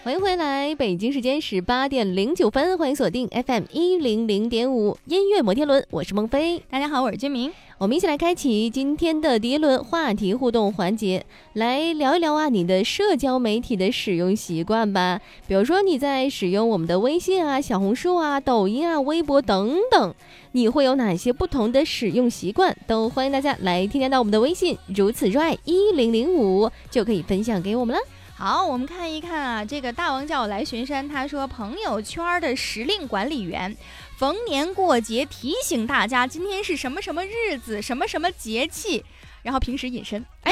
欢迎回来，北京时间18:09，欢迎锁定 FM100.5音乐摩天轮，我是孟非。 大家好，我是君明。 我们一起来开启今天的第一轮话题互动环节，来聊一聊你的社交媒体的使用习惯吧。比如说你在使用我们的微信啊、小红书啊、抖音啊、微博等等，你会有哪些不同的使用习惯？都欢迎大家来添加到我们的微信，如此热爱1005就可以分享给我们了。 好，我们看一看啊，这个大王叫我来巡山，他说朋友圈的时令管理员，逢年过节提醒大家今天是什么什么日子，什么什么节气，然后平时隐身。哎，